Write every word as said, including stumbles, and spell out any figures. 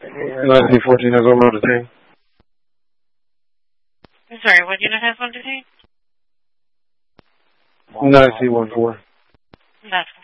United fourteen has one more to take. I'm sorry, what unit has one to take? United C one four. That's